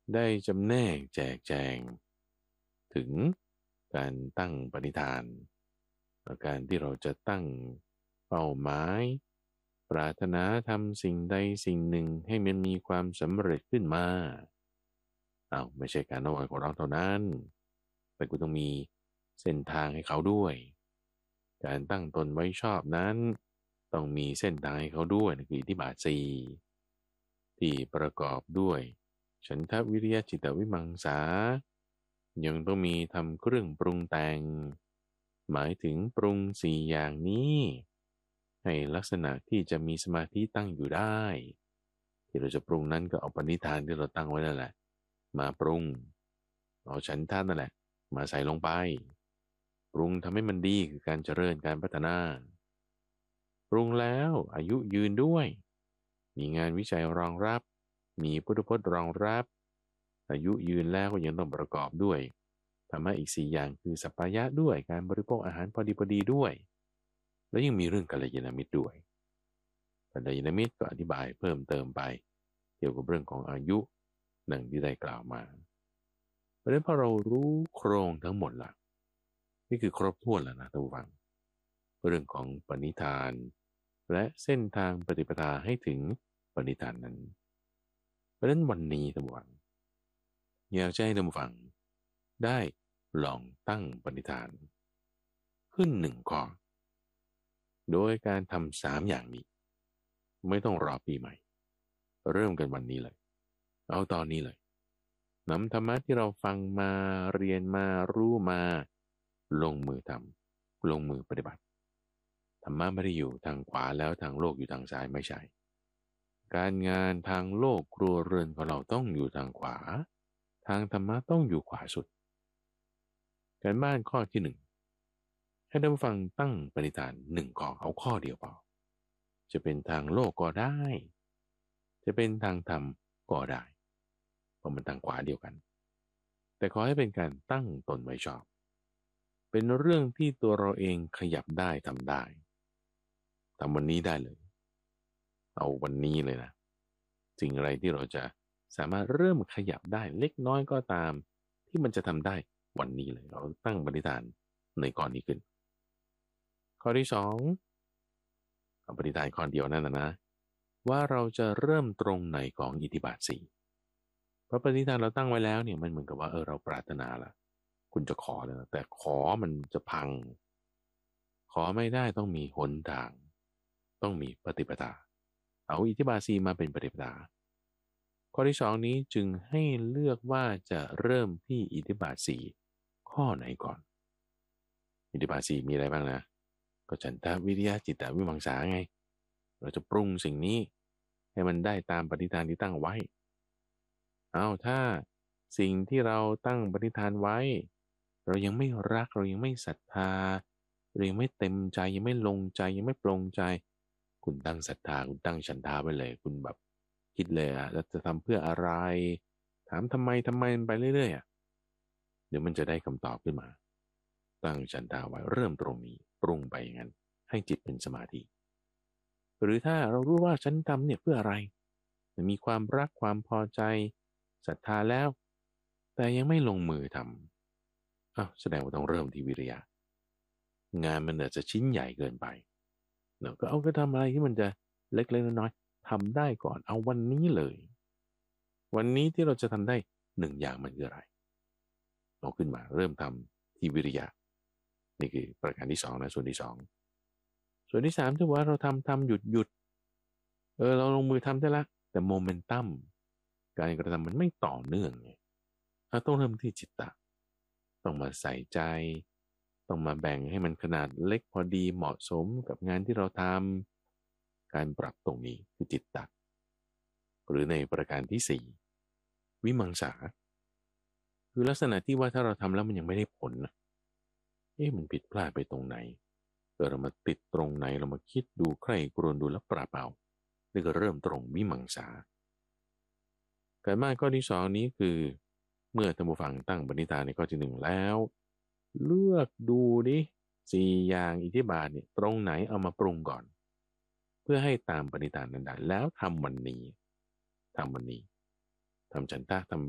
ได้จำแนกแจกแจงถึงการตั้งปณิธานและการที่เราจะตั้งเป้าหมายปรารถนาทำสิ่งใดสิ่งหนึ่งให้มันมีความสำเร็จขึ้นมาไม่ใช่การนอนของเราเท่านั้นแต่กูต้องมีเส้นทางให้เขาด้วยการตั้งตนไว้ชอบนั้นต้องมีเส้นทางให้เขาด้วยนั่นคืออิทธิบาทสี่ที่ประกอบด้วยฉันทวิริยะจิตวิมังสายังต้องมีทำเครื่องปรุงแต่งหมายถึงปรุงสี่อย่างนี้ให้ลักษณะที่จะมีสมาธิตั้งอยู่ได้ที่เราจะปรุงนั้นก็เอาปณิธานที่เราตั้งไว้นั่นแหละมาปรุงเอาฉันทะนั่นแหละมาใส่ลงไปปรุงทำให้มันดีคือการเจริญการพัฒนาปรุงแล้วอายุยืนด้วยมีงานวิจัยรองรับมีพุทธพจน์รองรับอายุยืนแล้วก็ยังต้องประกอบด้วยธรรมะอีกสี่อย่างคือสัพพายะด้วยการบริโภคอาหารพอดีพอดีด้วยแล้วยังมีเรื่องกัลยาณมิตรด้วยกัลยาณมิตรก็อธิบายเพิ่มเติมไปเกี่ยวกับเรื่องของอายุดังที่ได้กล่าวมาเพราะฉะนั้นพอเรารู้โครงทั้งหมดละนี่คือครบถ้วนแล้วนะท่านผู้ฟังเรื่องของปณิธานและเส้นทางปฏิปทาให้ถึงปณิธานนั้นเพราะฉะนั้นวันนี้ท่านผู้ฟังอยากจะให้ท่านผู้ฟังได้ลองตั้งปณิธานขึ้นหนึ่งข้อโดยการทำสามอย่างนี้ไม่ต้องรอปีใหม่เริ่มกันวันนี้เลยเอาตอนนี้เลยนำธรรมะที่เราฟังมาเรียนมารู้มาลงมือทำลงมือปฏิบัติธรรมะไม่ได้อยู่ทางขวาแล้วทางโลกอยู่ทางซ้ายไม่ใช่การงานทางโลกครัวเรือนของเราต้องอยู่ทางขวาทางธรรมะต้องอยู่ขวาสุดการบ้านข้อที่หนึ่งให้ท่านผู้ฟังตั้งปณิธานหนึ่งข้อเอาข้อเดียวพอจะเป็นทางโลกก็ได้จะเป็นทางธรรมก็ได้เพราะมันทางขวาเดียวกันแต่ขอให้เป็นการตั้งตนไว้ชอบเป็นเรื่องที่ตัวเราเองขยับได้ทำได้ทำวันนี้ได้เลยเอาวันนี้เลยนะสิ่งอะไรที่เราจะสามารถเริ่มขยับได้เล็กน้อยก็ตามที่มันจะทำได้วันนี้เลยเราตั้งปณิธานในก่อนนี้ขึ้นข้อที่สองเอาปณิธานข้อเดียวนั่นนะว่าเราจะเริ่มตรงไหนของอิทธิบาทสี่เพราะปณิธานเราตั้งไว้แล้วเนี่ยมันเหมือนกับว่าเราปรารถนาละคุณจะขอแล้วแต่ขอมันจะพังขอไม่ได้ต้องมีหนทางต้องมีปฏิปทาเอาอิทธิบาทสี่มาเป็นปฏิปทาข้อที่สองนี้จึงให้เลือกว่าจะเริ่มที่อิทธิบาทสี่ข้อไหนก่อนอิทธิบาทสี่มีอะไรบ้างนะก็ฉันทะวิริยะจิตตวิมังสาไงเราจะปรุงสิ่งนี้ให้มันได้ตามปณิธานที่ตั้งไว้เอาถ้าสิ่งที่เราตั้งปณิธานไว้เรายังไม่รักเรายังไม่ศรัทธาเรายังไม่เต็มใจยังไม่ลงใจยังไม่ปลงใจคุณตั้งศรัทธาคุณตั้งฉันทาไว้เลยคุณแบบคิดเลยอะแล้วจะทำเพื่ออะไรถามทำไมมันไปเรื่อยๆอะเดี๋ยวมันจะได้คำตอบขึ้นมาตั้งฉันทาไว้เริ่มตรงนี้ปรุงไปอย่างนั้นให้จิตเป็นสมาธิหรือถ้าเรารู้ว่าฉันทำเนี่ยเพื่ออะไรมีความรักความพอใจศรัทธาแล้วแต่ยังไม่ลงมือทำแสดงว่าต้องเริ่มที่วิริยะงานมันอาจจะชิ้นใหญ่เกินไปเราก็ก็ทำอะไรที่มันจะเล็กๆน้อยๆทำได้ก่อนเอาวันนี้เลยวันนี้ที่เราจะทำได้หนึ่งอย่างมันคืออะไรเอาขึ้นมาเริ่มทำที่วิริยะนี่คือประการที่สองนะส่วนที่สองส่วนที่สามที่ว่าเราทำหยุดเราลงมือทำได้ละแต่โมเมนตัมการกระทำมันไม่ต่อเนื่องไงต้องเริ่มที่จิตตะต้องมาใส่ใจต้องมาแบ่งให้มันขนาดเล็กพอดีเหมาะสมกับงานที่เราทำการปรับตรงนี้คือจิตตะหรือในประการที่สี่วิมังสาคือลักษณะที่ว่าถ้าเราทำแล้วมันยังไม่ได้ผลมันผิดพลาดไปตรงไหนเรามาติดตรงไหนเรามาคิดดูใคร่ครวญดูแล้วปรับเอานี่ก็เริ่มตรงวิมังสาการบ้านข้อที่สองนี้คือเมื่อท่านผู้ฟังตั้งปณิธานในข้อที่หนึ่งแล้วเลือกดูดิสี่อย่างอิทธิบาทเนี่ยตรงไหนเอามาปรุงก่อนเพื่อให้ตามปณิธานนั้นได้แล้วทำวันนี้ทำฉันทะทำ